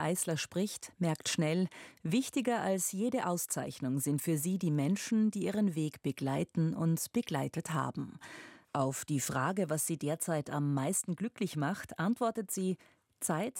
Eisler spricht, merkt schnell, wichtiger als jede Auszeichnung sind für sie die Menschen, die ihren Weg begleiten und begleitet haben. Auf die Frage, was sie derzeit am meisten glücklich macht, antwortet sie: Zeit